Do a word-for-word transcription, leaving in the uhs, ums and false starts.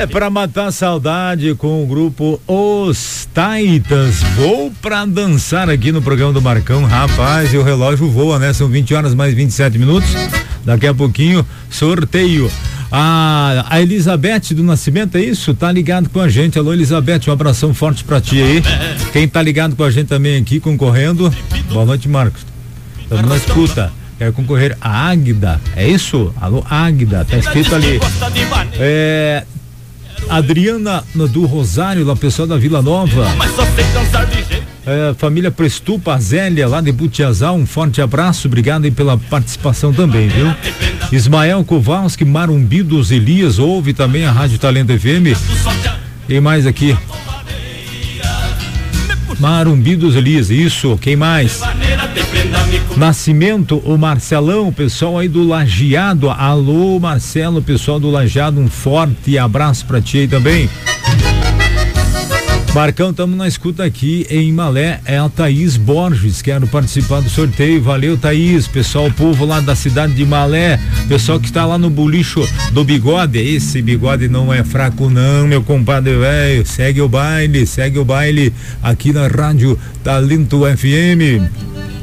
É, pra matar a saudade com o grupo Os Taitas. Vou pra dançar aqui no programa do Marcão, rapaz, e o relógio voa, né? São vinte horas mais vinte e sete minutos. Daqui a pouquinho, sorteio. A, a Elizabeth do Nascimento, é isso? Tá ligado com a gente. Alô, Elizabeth, um abração forte pra ti aí. Quem tá ligado com a gente também aqui, concorrendo. Boa noite, Marcos. Estamos na escuta. Quer concorrer a Águida, é isso? Alô, Águida, tá escrito ali. É. Adriana do Rosário, lá pessoal da Vila Nova. É, família Prestupa, Zélia, lá de Butiazal, um forte abraço, obrigado aí pela participação também, viu? Ismael Kowalski, Marumbi dos Elias, ouve também a Rádio Talento F M. Quem mais aqui? Marumbi dos Elias, isso, quem mais? Nascimento, o Marcelão, o pessoal aí do Lajeado, alô Marcelo, pessoal do Lajeado, um forte abraço pra ti aí também. Marcão, estamos na escuta aqui em Malé, é a Thaís Borges, quero participar do sorteio, valeu Thaís, pessoal, o povo lá da cidade de Malé, pessoal que está lá no bolicho do Bigode, esse Bigode não é fraco não, meu compadre velho, segue o baile, segue o baile aqui na Rádio Talento F M.